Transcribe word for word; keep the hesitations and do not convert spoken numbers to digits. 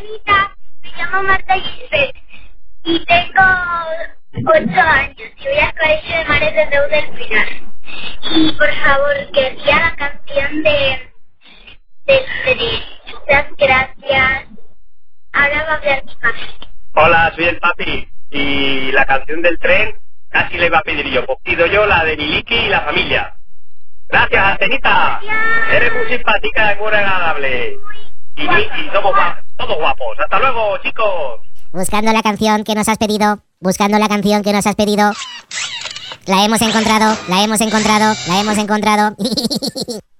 Anita, me llamo Marta Gisbert y tengo ocho años y voy al Colegio de Mares de Deu del Pinar. Y por favor, quería la canción de del tren. Muchas gracias. Ahora va a hablar mi papi. Hola, soy el papi. Y la canción del tren casi le iba a pedir yo. Pues pido yo la de Miliki y la familia. Gracias, Antenita. Eres muy simpática y muy agradable. Y, y somos gua- todos guapos. Hasta luego, chicos. Buscando la canción que nos has pedido. Buscando la canción que nos has pedido. La hemos encontrado, la hemos encontrado, la hemos encontrado.